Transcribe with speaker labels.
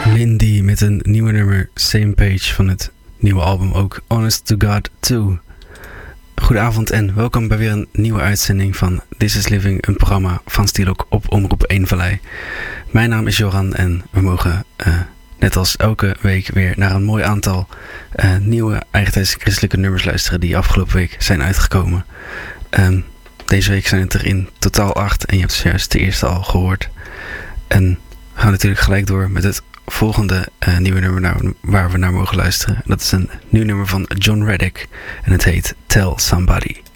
Speaker 1: Lindy met een nieuwe nummer, Same Page van het nieuwe album, ook Honest to God 2. Goedenavond en welkom bij weer een nieuwe uitzending van This is Living, een programma van Stielok op Omroep Eendvallei. Mijn naam is Joran en we mogen net als elke week weer naar een mooi aantal nieuwe eigentijdse christelijke nummers luisteren die afgelopen week zijn uitgekomen. Deze week zijn het er in totaal 8 en je hebt zojuist de eerste al gehoord. En we gaan natuurlijk gelijk door met het volgende nieuwe nummer waar we naar mogen luisteren. Dat is een nieuw nummer van John Reddick en het heet Tell Somebody.